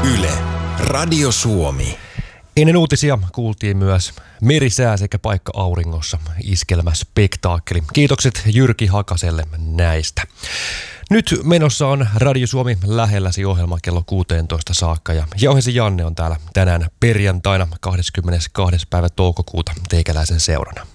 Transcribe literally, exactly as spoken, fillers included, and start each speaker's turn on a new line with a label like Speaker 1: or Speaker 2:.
Speaker 1: Yle, Radio Suomi.
Speaker 2: Ennen uutisia kuultiin myös merisää sekä paikka auringossa iskelmäspektaakkeli. Kiitokset Jyrki Hakaselle näistä. Nyt menossa on Radio Suomi lähelläsi ohjelma kello kuusitoista saakka ja Jauhesi Janne on täällä tänään perjantaina kahdeskymmenestoinen päivä toukokuuta teikäläisen seurana.